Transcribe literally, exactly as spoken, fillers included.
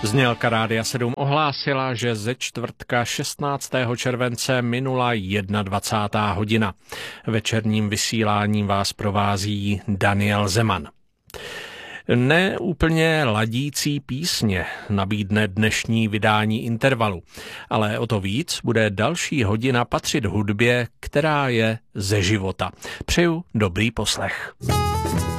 Znělka Rádia sedm ohlásila, že ze čtvrtka šestnáctého července minula dvacátá jedna hodina. Večerním vysíláním vás provází Daniel Zeman. Ne úplně ladící písně nabídne dnešní vydání Intervalu, ale o to víc bude další hodina patřit hudbě, která je ze života. Přeju dobrý poslech.